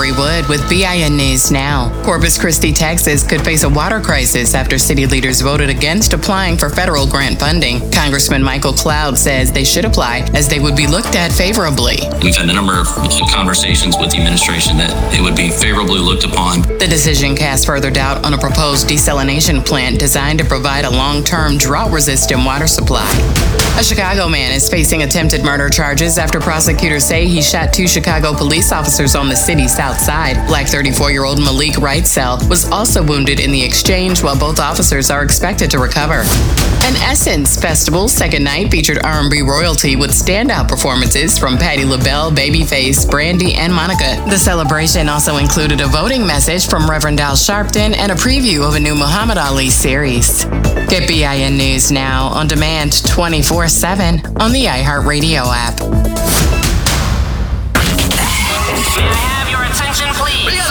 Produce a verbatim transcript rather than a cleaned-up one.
Lori Wood with B I N News Now. Corpus Christi, Texas could face a water crisis after city leaders voted against applying for federal grant funding. Congressman Michael Cloud says they should apply as they would be looked at favorably. We've had a number of conversations with the administration that it would be favorably looked upon. The decision casts further doubt on a proposed desalination plant designed to provide a long-term drought-resistant water supply. A Chicago man is facing attempted murder charges after prosecutors say he shot two Chicago police officers on the city's south side. Black thirty-four-year-old Malik Wrightsell was also wounded in the exchange, while both officers are expected to recover. An Essence Festival's second night featured R and B royalty with standout performances from Patti LaBelle, Babyface, Brandy, and Monica. The celebration also included a voting message from Reverend Al Sharpton and a preview of a new Muhammad Ali series. Get B I N News Now on demand twenty-four seven on the iHeartRadio app.